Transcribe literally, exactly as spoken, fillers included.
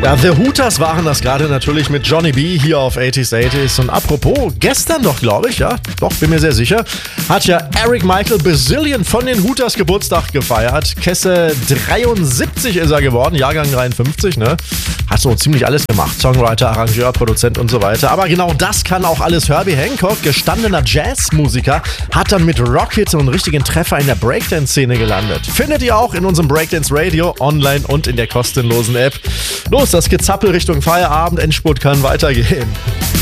Ja, The Hooters waren das gerade natürlich mit Johnny B hier auf achtziger achtziger. Und apropos, gestern doch, glaube ich, ja, doch, bin mir sehr sicher, hat ja Eric Michael Bazillion von den Hooters Geburtstag gefeiert. Kesse dreiundsiebzig ist er geworden, Jahrgang dreiundfünfzig, ne? Hat so ziemlich alles gemacht. Songwriter, Arrangeur, Produzent und so weiter. Aber genau das kann auch alles Herbie Hancock, gestandener Jazzmusiker, hat dann mit Rocket einen richtigen Treffer in der Breakdance-Szene gelandet. Findet ihr auch in unserem Breakdance Radio, online und in der kostenlosen App. Los, das Gezappel Richtung Feierabend, Endspurt kann weitergehen.